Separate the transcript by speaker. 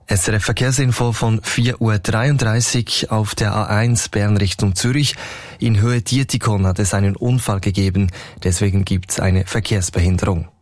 Speaker 1: SRF Verkehrsinfo von 4:33 Uhr auf der A1 Bern Richtung Zürich. In Höhe Dietikon hat es einen Unfall gegeben, deswegen gibt's eine Verkehrsbehinderung.